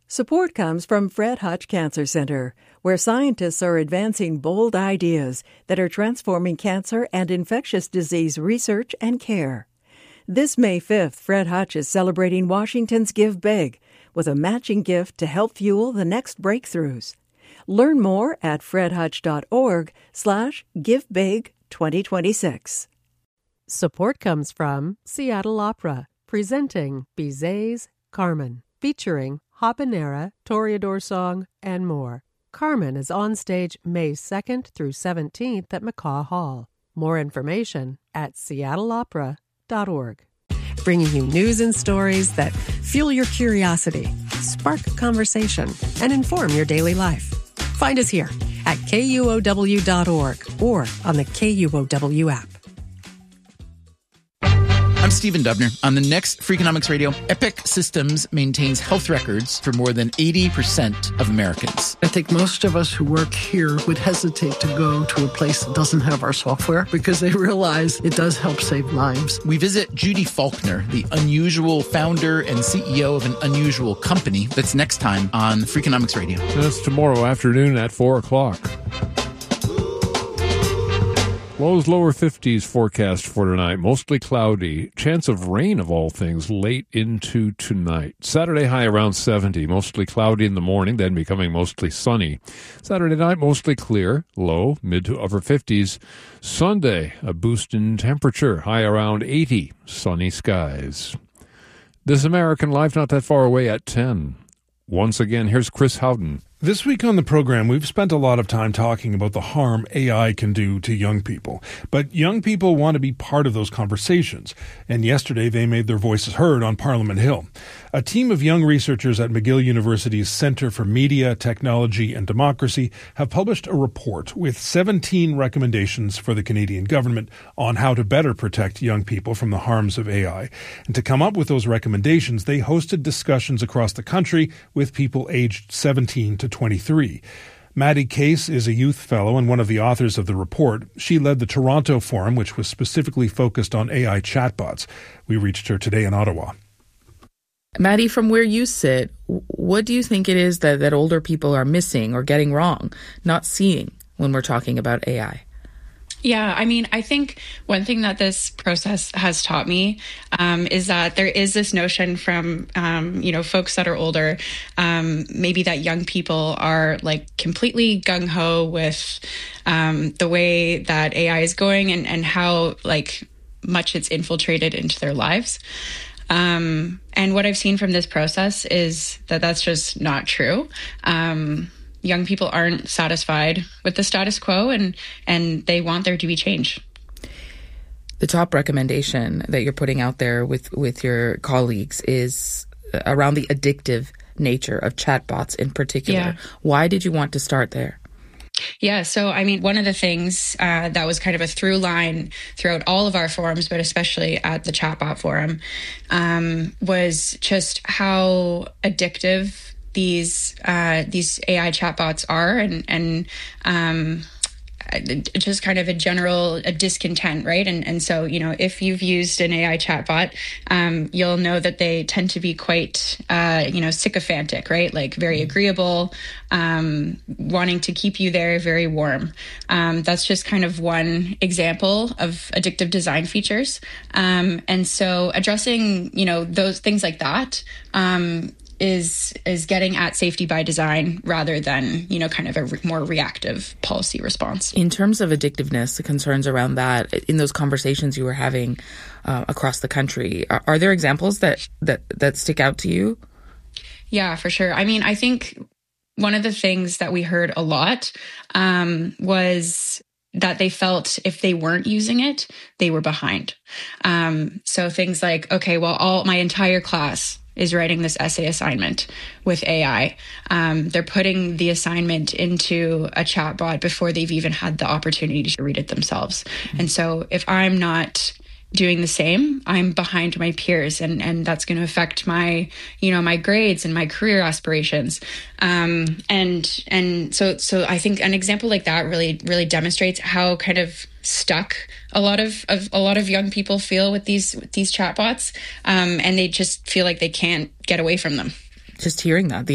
Support comes from Fred Hutch Cancer Center, where scientists are advancing bold ideas that are transforming cancer and infectious disease research and care. This May 5th, Fred Hutch is celebrating Washington's Give Big with a matching gift to help fuel the next breakthroughs. Learn more at fredhutch.org/givebig2026. Support comes from Seattle Opera, presenting Bizet's Carmen, featuring Habanera, Toreador Song, and more. Carmen is on stage May 2nd through 17th at McCaw Hall. More information at seattleopera.org. Bringing you news and stories that fuel your curiosity, spark conversation, and inform your daily life. Find us here at KUOW.org or on the KUOW app. I'm Stephen Dubner. On the next Freakonomics Radio, Epic Systems maintains health records for more than 80% of Americans. I think most of us who work here would hesitate to go to a place that doesn't have our software because they realize it does help save lives. We visit Judy Faulkner, the unusual founder and CEO of an unusual company. That's next time on Freakonomics Radio. That's tomorrow afternoon at 4 o'clock. Lows lower 50s forecast for tonight. Mostly cloudy. Chance of rain of all things late into tonight. Saturday high around 70. Mostly cloudy in the morning, then becoming mostly sunny. Saturday night mostly clear. Low mid to upper 50s. Sunday a boost in temperature. High around 80. Sunny skies. This American Life not that far away at 10. Once again, here's Chris Howden. This week on the program, we've spent a lot of time talking about the harm AI can do to young people. But young people want to be part of those conversations. And yesterday, they made their voices heard on Parliament Hill. A team of young researchers at McGill University's Centre for Media, Technology and Democracy have published a report with 17 recommendations for the Canadian government on how to better protect young people from the harms of AI. And to come up with those recommendations, they hosted discussions across the country with people aged 17 to 23. Maddie Case is a youth fellow and one of the authors of the report. She led the Toronto Forum, which was specifically focused on AI chatbots. We reached her today in Ottawa. Maddie, from where you sit, what do you think it is that older people are missing or getting wrong, not seeing when we're talking about AI? Yeah, I mean, I think one thing that this process has taught me is that there is this notion from, folks that are older, maybe that young people are like completely gung-ho with the way that AI is going and how like much it's infiltrated into their lives. And what I've seen from this process is that that's just not true. Young people aren't satisfied with the status quo and they want there to be change. The top recommendation that you're putting out there with your colleagues is around the addictive nature of chatbots in particular. Yeah. Why did you want to start there? Yeah, so I mean, one of the things that was kind of a through line throughout all of our forums, but especially at the Chatbot Forum, was just how addictive these AI chatbots are, and just kind of a discontent, right? And so, if you've used an AI chatbot, you'll know that they tend to be quite, sycophantic, right? Like very agreeable, wanting to keep you there, very warm. That's just kind of one example of addictive design features. And so addressing, those things like that, is getting at safety by design rather than, kind of a more reactive policy response. In terms of addictiveness, the concerns around that, in those conversations you were having across the country, are there examples that stick out to you? Yeah, for sure. I mean, I think one of the things that we heard a lot was that they felt if they weren't using it, they were behind. So things like, okay, well, my entire class is writing this essay assignment with AI. They're putting the assignment into a chatbot before they've even had the opportunity to read it themselves. Mm-hmm. And so if I'm not doing the same, I'm behind my peers, and that's going to affect my, my grades and my career aspirations. And so I think an example like that really, really demonstrates how kind of stuck a lot of young people feel with these chatbots, and they just feel like they can't get away from them. Just hearing that,